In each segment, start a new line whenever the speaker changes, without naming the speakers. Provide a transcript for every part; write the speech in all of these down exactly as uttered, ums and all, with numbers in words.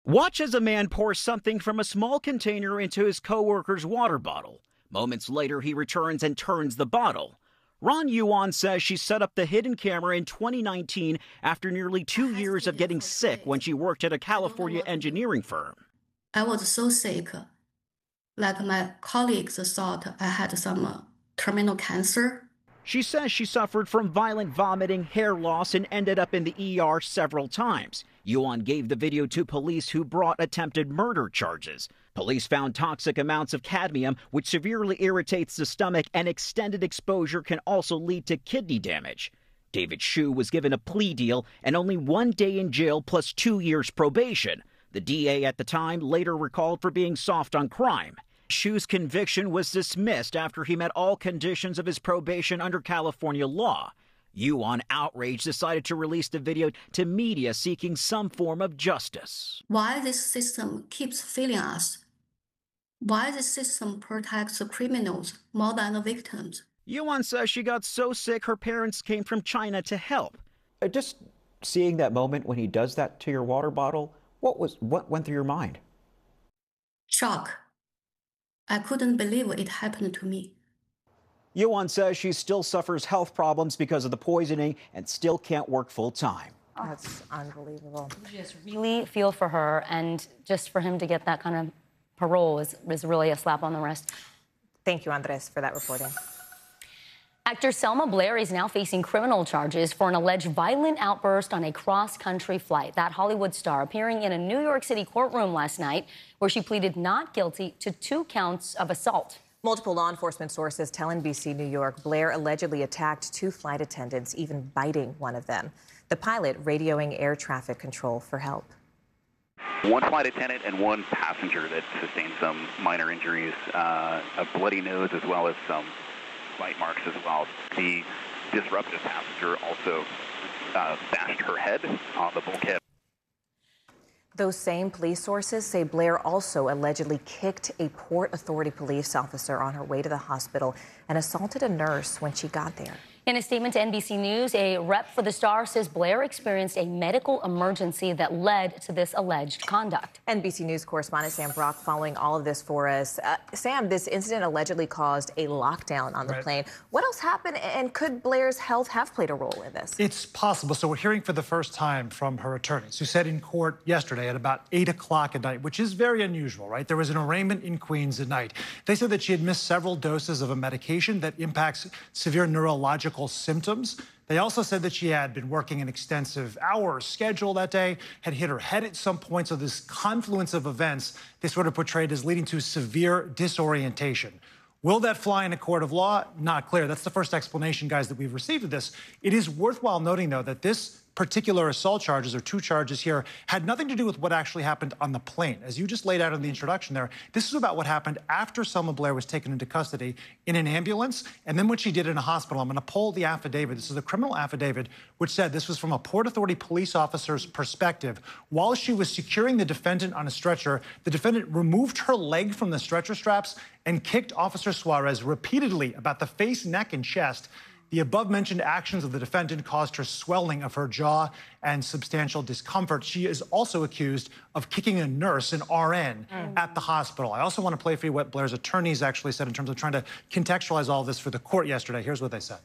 Watch as a man pours something from a small container into his coworker's water bottle. Moments later, he returns and turns the bottle. Ron Yuan says she set up the hidden camera in twenty nineteen after nearly two years of getting sick when she worked at a California engineering firm.
I was so sick, like my colleagues thought I had some uh, terminal cancer.
She says she suffered from violent vomiting, hair loss, and ended up in the E R several times. Yuan gave the video to police, who brought attempted murder charges. Police found toxic amounts of cadmium, which severely irritates the stomach, and extended exposure can also lead to kidney damage. David Shu was given a plea deal and only one day in jail plus two years probation. The D A at the time later recalled for being soft on crime. Shu's conviction was dismissed after he met all conditions of his probation under California law. Yuan, outraged, decided to release the video to media seeking some form of justice.
Why this system keeps failing us? Why this system protects the criminals more than the victims?
Yuan says she got so sick her parents came from China to help. Uh, just seeing that moment when he does that to your water bottle, what was what went through your mind?
Shock. I couldn't believe it happened to me.
Yuan says she still suffers health problems because of the poisoning and still can't work full time.
That's unbelievable.
Just really feel for her, and just for him to get that kind of parole is, is really a slap on the wrist.
Thank you, Andres, for that reporting.
Actor Selma Blair is now facing criminal charges for an alleged violent outburst on a cross-country flight. That Hollywood star appearing in a New York City courtroom last night, where she pleaded not guilty to two counts of assault.
Multiple law enforcement sources tell N B C New York Blair allegedly attacked two flight attendants, even biting one of them. The pilot radioing air traffic control for help.
One flight attendant and one passenger that sustained some minor injuries, uh, a bloody nose as well as some bite marks as well. The disruptive passenger also uh, bashed her head on the bulkhead.
Those same police sources say Blair also allegedly kicked a Port Authority police officer on her way to the hospital and assaulted a nurse when she got there.
In a statement to N B C News, a rep for the star says Blair experienced a medical emergency that led to this alleged conduct.
N B C News correspondent Sam Brock following all of this for us. Uh, Sam, this incident allegedly caused a lockdown on the
right.
plane. What else happened, and could Blair's health have played a role in this?
It's possible. So we're hearing for the first time from her attorneys, who said in court yesterday at about eight o'clock at night, which is very unusual, right? There was an arraignment in Queens at night. They said that she had missed several doses of a medication that impacts severe neurological symptoms. They also said that she had been working an extensive hours schedule that day, had hit her head at some point. So this confluence of events, they sort of portrayed as leading to severe disorientation. Will that fly in a court of law? Not clear. That's the first explanation, guys, that we've received of this. It is worthwhile noting, though, that this particular assault charges, or two charges here, had nothing to do with what actually happened on the plane. As you just laid out in the introduction there, this is about what happened after Selma Blair was taken into custody in an ambulance, and then what she did in a hospital. I'm going to pull the affidavit. This is a criminal affidavit, which said this was from a Port Authority police officer's perspective. While she was securing the defendant on a stretcher, the defendant removed her leg from the stretcher straps and kicked Officer Suarez repeatedly about the face, neck, and chest. The above-mentioned actions of the defendant caused her swelling of her jaw and substantial discomfort. She is also accused of kicking a nurse, an R N, mm. at the hospital. I also want to play for you what Blair's attorneys actually said in terms of trying to contextualize all of this for the court yesterday. Here's what they said.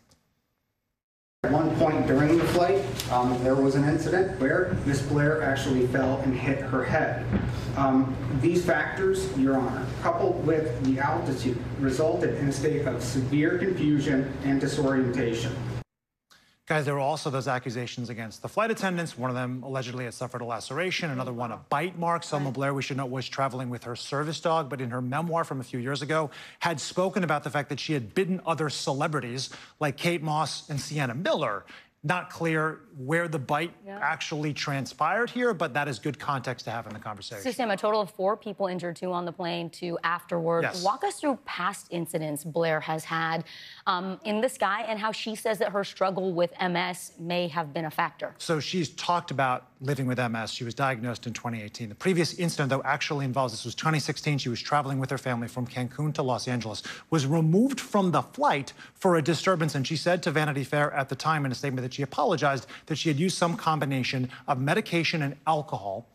At one point during the flight, um, there was an incident where Miss Blair actually fell and hit her head. Um, these factors, Your Honor, coupled with the altitude, resulted in a state of severe confusion and disorientation.
Guys, there were also those accusations against the flight attendants. One of them allegedly had suffered a laceration, another one a bite mark. Selma Blair, we should note, was traveling with her service dog, but in her memoir from a few years ago, had spoken about the fact that she had bitten other celebrities like Kate Moss and Sienna Miller. Not clear where the bite yeah. actually transpired here, but that is good context to have in the conversation.
So, Sam, a total of four people injured, two on the plane, two afterward.
Yes.
Walk us through past incidents Blair has had um, in the sky, and how she says that her struggle with M S may have been a factor.
So she's talked about living with M S. She was diagnosed in twenty eighteen. The previous incident, though, actually involves, this was twenty sixteen. She was traveling with her family from Cancun to Los Angeles, was removed from the flight for a disturbance, and she said to Vanity Fair at the time in a statement that she apologized that she had used some combination of medication and alcohol